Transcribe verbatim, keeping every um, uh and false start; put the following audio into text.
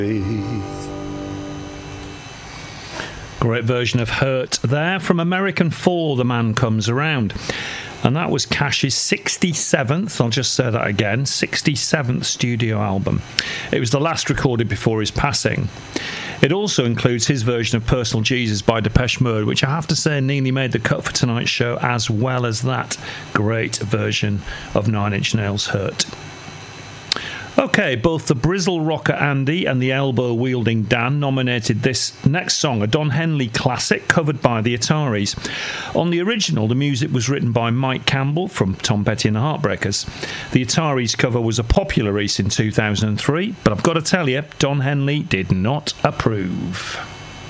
Great version of Hurt there from American Four, The Man Comes Around. And that was Cash's sixty-seventh, I'll just say that again, sixty-seventh studio album. It was the last recorded before his passing. It also includes his version of Personal Jesus by Depeche Mode, which I have to say nearly made the cut for tonight's show, as well as that great version of Nine Inch Nails' Hurt. Okay, both the Brizzle Rocker Andy and the Elbow Wielding Dan nominated this next song, a Don Henley classic covered by the Ataris. On the original, the music was written by Mike Campbell from Tom Petty and the Heartbreakers. The Ataris cover was a popular release in two thousand three, but I've got to tell you, Don Henley did not approve.